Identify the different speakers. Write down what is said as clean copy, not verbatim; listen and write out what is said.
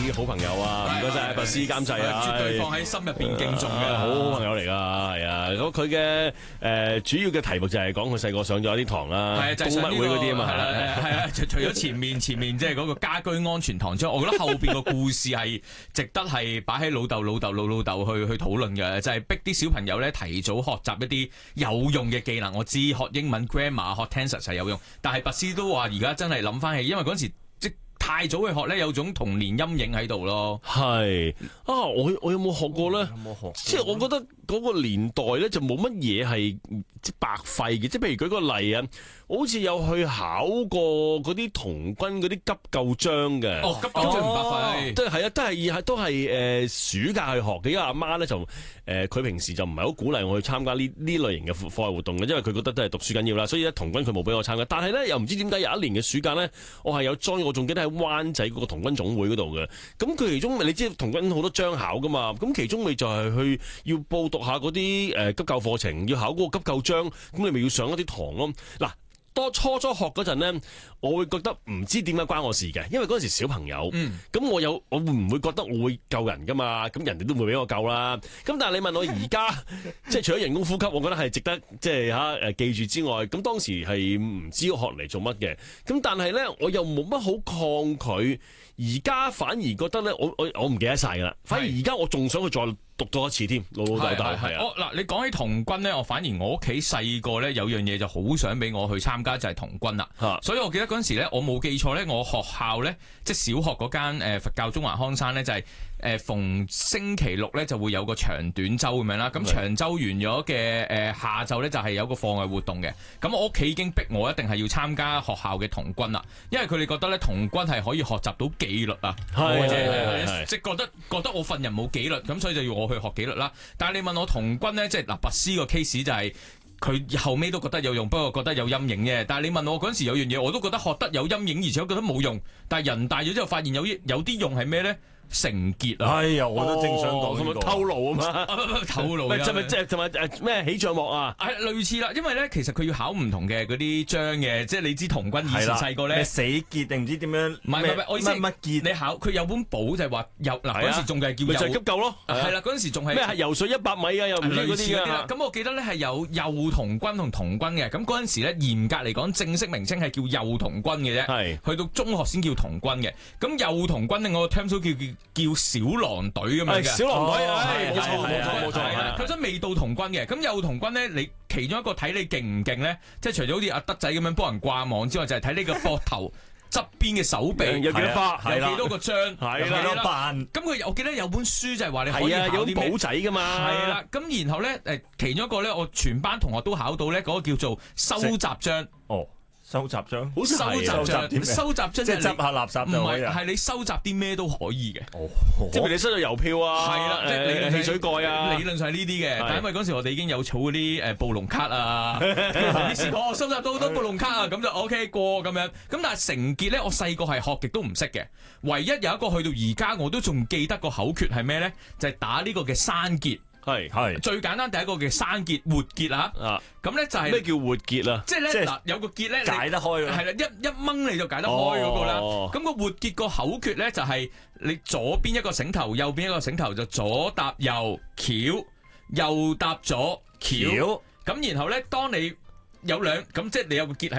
Speaker 1: 位好朋友啊，唔該晒拔斯監製啊，
Speaker 2: 絕對放喺心入邊敬重嘅，
Speaker 1: 好朋友嚟㗎，係啊。咁佢嘅主要嘅題目就係講佢細個上咗一啲堂啦，
Speaker 2: 就係
Speaker 1: 公乜會嗰啲啊嘛，
Speaker 2: 係啊，除咗前面即係嗰個家居安全堂之外，我覺得後邊個故事係值得係擺喺老豆去討論嘅，就係逼啲小朋友咧提早學習一啲有用嘅技能。我知學英文 grammar 學 tenses 係有用，但係拔斯都話而家真係諗翻起，因為嗰陣時太早去學咧，有種童年陰影喺度咯。
Speaker 1: 係啊，我有冇學過咧？有冇學？即係我覺得嗰個年代咧就冇乜嘢係即白費嘅。即係譬如舉個例啊，我好似有去考過嗰啲童軍嗰啲急救章嘅。
Speaker 2: 哦，急救章唔白費。
Speaker 1: 都係暑假去學嘅。因為阿媽咧就佢平時就唔係好鼓勵我去參加呢類型嘅課外活動嘅，因為佢覺得都係讀書緊要啦。所以咧童軍佢冇俾我參加。但係咧又唔知點解有一年嘅暑假咧，我係有 join，我仲記得喺灣仔嗰個童軍總會嗰度嘅。咁佢其中你知童軍好多章考噶嘛，咁其中咪就係去要報讀下嗰啲急救課程，要考嗰個急救章，咁你咪要上一啲堂咯。嗱，初學嗰陣咧，我會覺得唔知點解關我事嘅，因為嗰陣時小朋友，咁我會唔會覺得我會救人噶嘛？咁人哋都唔會俾我救啦。咁但係你問我而家，即係除咗人工呼吸，我覺得係值得即係記住之外，咁當時係唔知學嚟做乜嘅。咁但係咧，我又冇乜好抗拒。而家反而覺得咧，我唔記得晒噶啦。反而而家我仲想去再讀多一次添，老豆係啊。
Speaker 2: 嗱，你講起童軍咧，我反而我屋企細個咧有樣嘢就好想俾我去參加，就係童軍啦。所以我記得嗰陣時咧，我冇記錯咧，我學校咧即係小學嗰間佛教中華康山咧，就係逢星期六咧就會有個長短週咁樣啦。咁長週完咗嘅下晝咧就係有個課外活動嘅。咁我屋企已經逼我一定係要參加學校嘅童軍啦，因為佢哋覺得咧童軍係可以學習到紀律啊，即係覺得我份人冇紀律，咁所以就要我去學紀律啦。但係你問我童軍咧，即係拔斯個 case 就係佢後尾都覺得有用，不過覺得有陰影啫。但係你問我嗰陣時有樣嘢，我都覺得學得有陰影，而且我覺得冇用。但係人大咗之後發現有啲用係咩咧？成結啊！
Speaker 1: 哎呀，我都正想講咁透露啊嘛，
Speaker 2: 透露
Speaker 1: 即係同埋咩起帳幕啊？
Speaker 2: 係類似啦，因為咧其實佢要考唔同嘅嗰啲章嘅，即係你知童軍以前細個咧
Speaker 3: 死結定唔知點樣？
Speaker 2: 唔係，我意思
Speaker 3: 乜結？
Speaker 2: 你考佢有本簿就係話嗱嗰陣時仲係叫
Speaker 1: 就係急救咯，
Speaker 2: 係啦嗰陣時仲係
Speaker 1: 咩係游水100米啊？又唔知嗰啲啊？
Speaker 2: 咁我記得咧係有幼童軍同童軍嘅，咁嗰陣時咧嚴格嚟講正式名稱係叫幼童軍嘅啫，係去到中學先叫童軍嘅。咁幼童軍咧我個 term 都叫小狼隊咁樣嘅，
Speaker 1: 小狼隊，冇錯，
Speaker 2: 佢真未到童軍嘅。咁幼童軍咧，你其中一個睇你勁唔勁咧，即係除咗好似阿德仔咁樣幫人掛網之外，就係睇你個膊頭側邊嘅手臂
Speaker 1: 有幾多花，
Speaker 2: 有幾多個章，
Speaker 1: 係啦，
Speaker 3: 幾多瓣。
Speaker 2: 咁我記得有本書就係話你可以考啲
Speaker 1: 有簿仔噶嘛，
Speaker 2: 係啦。咁然後咧其中一個咧，我全班同學都考到咧，嗰個叫做收集章。
Speaker 3: 哦。收集章，
Speaker 2: 收集章即係
Speaker 3: 執下垃圾就可以，
Speaker 2: 係你收集啲咩都可以嘅。
Speaker 1: 即係你收咗郵票啊，
Speaker 2: 係啦，即係
Speaker 1: 汽水蓋啊，
Speaker 2: 理論上係呢啲嘅。但係因為嗰時我哋已經有儲嗰啲暴龍卡啊，於是我收集到好多暴龍卡啊，咁就 OK 過咁樣。咁但係成結咧，我細個係學極都唔識嘅。唯一有一個去到而家我都仲記得個口訣係咩咧？就係打呢個嘅山結。
Speaker 1: 係
Speaker 2: 最簡單第一個嘅山結活結啊，咁咧就係
Speaker 1: 咩叫活結啊？
Speaker 2: 即係咧嗱，有個結咧
Speaker 3: 解得開，
Speaker 2: 係啦，一掹你就解得開嗰個啦。咁個活結個口訣咧就係你左邊一個繩頭，右邊一個繩頭，就左搭右翹，右搭左翹。咁然後咧，當你有咁即係你有個結喺